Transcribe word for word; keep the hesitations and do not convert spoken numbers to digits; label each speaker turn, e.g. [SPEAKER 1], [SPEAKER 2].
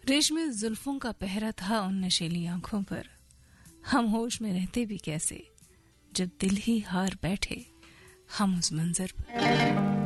[SPEAKER 1] रेशमी जुल्फों का पहरा था उन नशीली आंखों पर। हम होश में रहते भी कैसे जब दिल ही हार बैठे हम उस मंजर पर।